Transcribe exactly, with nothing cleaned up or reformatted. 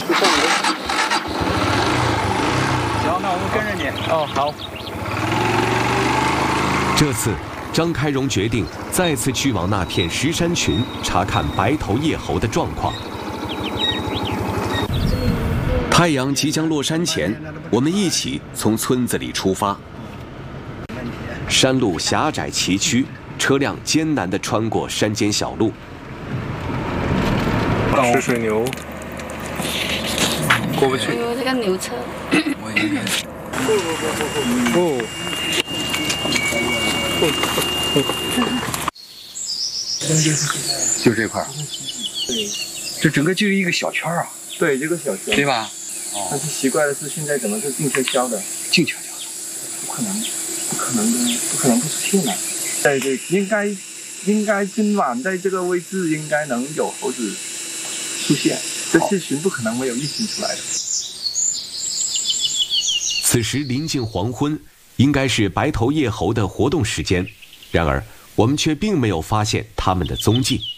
行，那我们跟着你。哦，好。 这次，张开荣决定再次去往那片石山群，查看白头叶猴的状况。太阳即将落山前，我们一起从村子里出发。山路狭窄崎岖，车辆艰难地穿过山间小路。 吃水牛，过不去。 有这个牛车。 不不不不。就这块儿。对。这整个就是一个小圈啊。 对，这个小圈。 对吧？ 但是奇怪的是，现在怎么是静悄悄的？ 静悄悄的， 不可能，不可能的，不可能不出现了。对对，应该应该今晚在这个位置应该能有猴子出现，这次群不可能没有一群出来的。 此时临近黄昏，应该是白头叶猴的活动时间，然而我们却并没有发现它们的踪迹。